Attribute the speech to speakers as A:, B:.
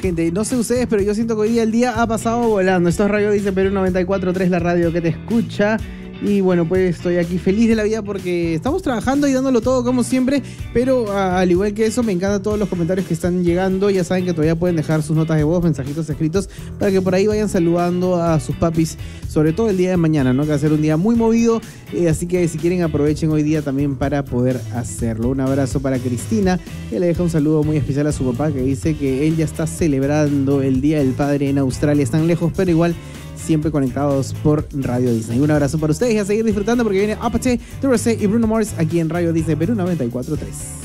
A: Gente, no sé ustedes, pero yo siento que hoy día el día ha pasado volando. Esto es Radio Dice Perú 94.3, la radio que te escucha. Y bueno, pues estoy aquí feliz de la vida porque estamos trabajando y dándolo todo como siempre, pero al igual que eso me encantan todos los comentarios que están llegando. Ya saben que todavía pueden dejar sus notas de voz, mensajitos escritos, para que por ahí vayan saludando a sus papis, sobre todo el día de mañana, ¿no? Que va a ser un día muy movido, así que si quieren aprovechen hoy día también para poder hacerlo. Un abrazo para Cristina, que le deja un saludo muy especial a su papá, que dice que él ya está celebrando el Día del Padre en Australia. Están lejos, pero igual siempre conectados por Radio Disney. Un abrazo para ustedes y a seguir disfrutando porque viene Apathy, Duracell y Bruno Mars aquí en Radio Disney Perú 94.3.